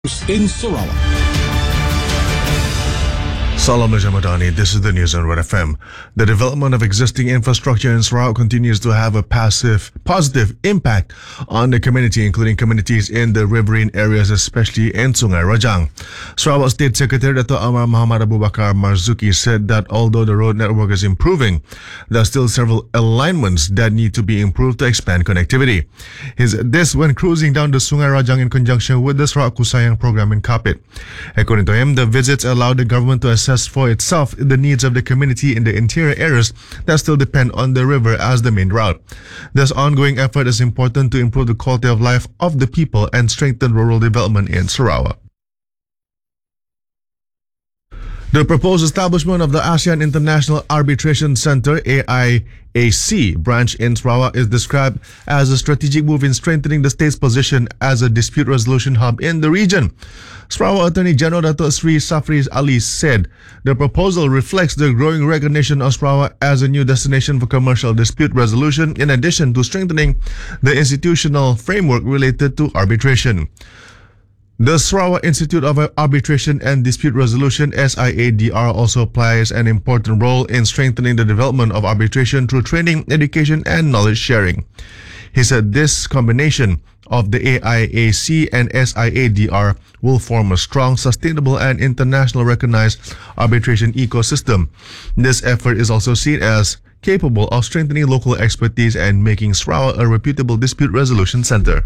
in Sarawak. Salam Madani, this is the news on Red FM. The development of existing infrastructure in Sarawak continues to have a positive impact on the community, including communities in the riverine areas, especially in Sungai Rajang. Sarawak State Secretary Dato' Amar Muhammad Abu Bakar Marzuki said that although the road network is improving, there are still several alignments that need to be improved to expand connectivity. This when cruising down the Sungai Rajang in conjunction with the Sarawak Kusayang program in Kapit. According to him, the visits allowed the government to assess for itself the needs of the community in the interior areas that still depend on the river as the main route. This ongoing effort is important to improve the quality of life of the people and strengthen rural development in Sarawak. The proposed establishment of the ASEAN International Arbitration Center AIAC branch in Sarawak is described as a strategic move in strengthening the state's position as a dispute resolution hub in the region. Sarawak Attorney General Dato' Sri Safri Ali said the proposal reflects the growing recognition of Sarawak as a new destination for commercial dispute resolution, in addition to strengthening the institutional framework related to arbitration. The Sarawak Institute of Arbitration and Dispute Resolution SIADR also plays an important role in strengthening the development of arbitration through training, education, and knowledge sharing. He said this combination of the AIAC and SIADR will form a strong, sustainable, and international recognized arbitration ecosystem. This effort is also seen as capable of strengthening local expertise and making Sarawak a reputable dispute resolution center.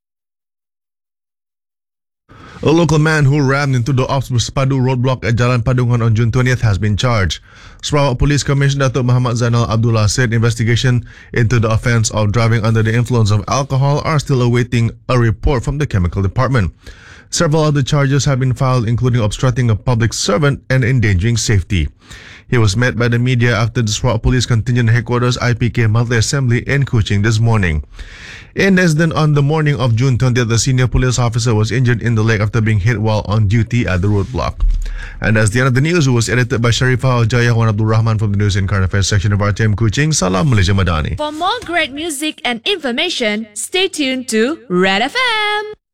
A local man who rammed into the Ops Padu roadblock at Jalan Padungan on June 20th has been charged. Sarawak Police Commissioner Dato' Muhammad Zainal Abdullah said investigation into the offence of driving under the influence of alcohol are still awaiting a report from the Chemical Department. Several other charges have been filed, including obstructing a public servant and endangering safety. He was met by the media after the Sarawak Police Contingent Headquarters IPK monthly assembly in Kuching this morning. In the incident on the morning of June 20th, the senior police officer was injured in the leg after being hit while on duty at the roadblock. And that's the end of the news. It was edited by Sharifah Ojaya Wan Abdul Rahman from the News and Current Affairs section of RTM Kuching. Salam Malaysia Madani. For more great music and information, stay tuned to Red FM.